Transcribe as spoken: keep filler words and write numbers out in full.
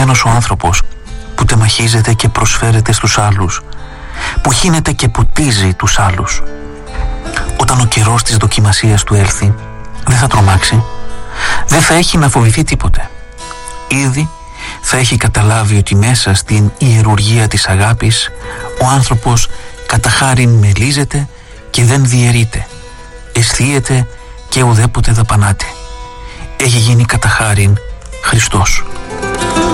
ευτυχισμένος ο άνθρωπος που τεμαχίζεται και προσφέρεται στους άλλους, που χύνεται και ποτίζει τους άλλους. Όταν ο καιρός της δοκιμασίας του έλθει, δεν θα τρομάξει, δεν θα έχει να φοβηθεί τίποτε. Ήδη θα έχει καταλάβει ότι μέσα στην ιερουργία της αγάπης ο άνθρωπος κατά χάριν μελίζεται και δεν διαιρείται, αισθίεται και ουδέποτε δαπανάται. Έχει γίνει κατά χάριν Χριστός.